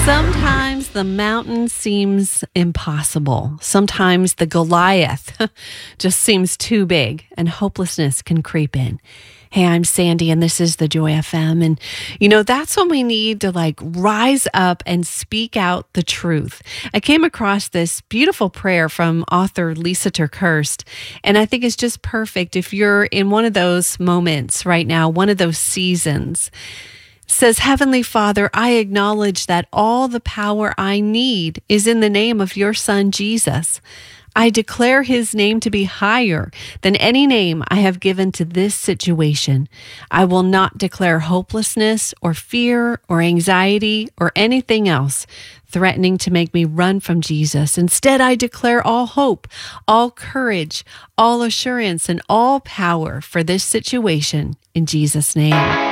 Sometimes the mountain seems impossible. Sometimes the Goliath just seems too big and hopelessness can creep in. Hey, I'm Sandy and this is the Joy FM. And that's when we need to rise up and speak out the truth. I came across this beautiful prayer from author Lisa TerKeurst, and I think it's just perfect if you're in one of those moments right now, one of those seasons. Says, Heavenly Father, I acknowledge that all the power I need is in the name of your Son, Jesus. I declare his name to be higher than any name I have given to this situation. I will not declare hopelessness or fear or anxiety or anything else threatening to make me run from Jesus. Instead, I declare all hope, all courage, all assurance, and all power for this situation in Jesus' name.